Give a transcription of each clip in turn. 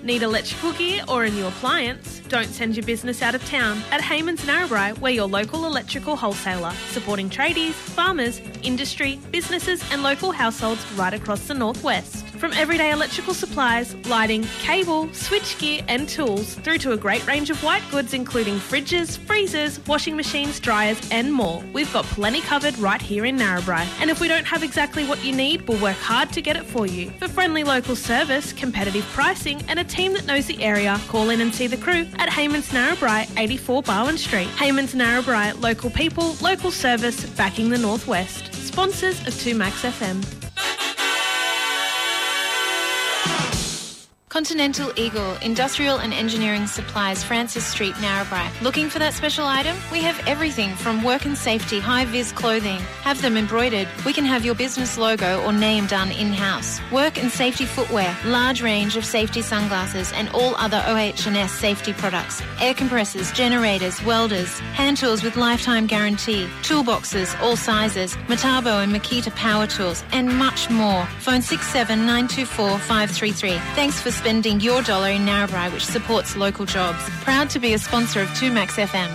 Need electrical gear or a new appliance? Don't send your business out of town. At Hayman's Narrabri, we're your local electrical wholesaler, supporting tradies, farmers, industry, businesses and local households right across the northwest. From everyday electrical supplies, lighting, cable, switchgear and tools, through to a great range of white goods including fridges, freezers, washing machines, dryers and more. We've got plenty covered right here in Narrabri. And if we don't have exactly what you need, we'll work hard to get it for you. For friendly local service, competitive pricing and a team that knows the area, call in and see the crew at Hayman's Narrabri, 84 Barwon Street. Hayman's Narrabri, local people, local service, backing the northwest. Sponsors of 2Max FM. Continental Eagle, Industrial and Engineering Supplies, Francis Street, Narrabri. Looking for that special item? We have everything from work and safety, high-vis clothing. Have them embroidered. We can have your business logo or name done in-house. Work and safety footwear, large range of safety sunglasses and all other OH&S safety products. Air compressors, generators, welders, hand tools with lifetime guarantee, toolboxes, all sizes, Metabo and Makita power tools, and much more. Phone 67924 533. Thanks for spending your dollar in Narrabri, which supports local jobs. Proud to be a sponsor of 2Max FM.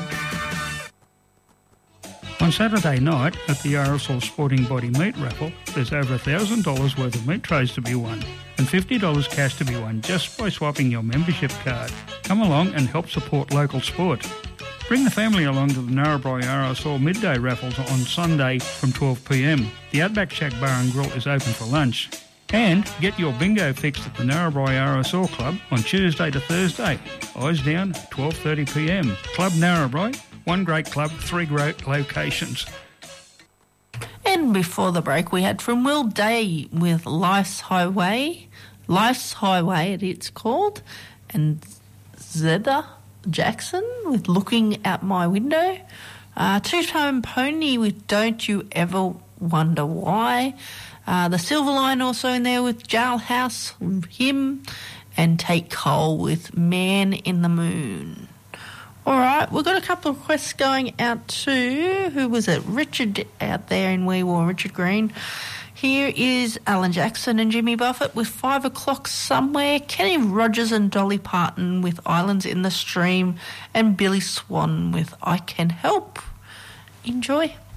On Saturday night at the RSL Sporting Body Meat Raffle, there's over $1,000 worth of meat trays to be won and $50 cash to be won just by swapping your membership card. Come along and help support local sport. Bring the family along to the Narrabri RSL midday raffles on Sunday from 12 p.m. The Outback Shack Bar and Grill is open for lunch. And get your bingo fixed at the Narrabri RSL Club on Tuesday to Thursday. Eyes down, 12:30 p.m. Club Narrabri, one great club, three great locations. And before the break, we had from Will Day with Life's Highway. Life's Highway, it's called. And Zebra Jackson with Looking Out My Window. Two-Tone Pony with Don't You Ever Wonder Why. The Silver Line also in there with Jailhouse, him, and Take Cole with Man in the Moon. All right, we've got a couple of requests going out to, who was it? Richard out there in Wee Waa, Richard Green. Here is Alan Jackson and Jimmy Buffett with 5 o'clock somewhere. Kenny Rogers and Dolly Parton with Islands in the Stream, and Billy Swan with I Can Help. Enjoy.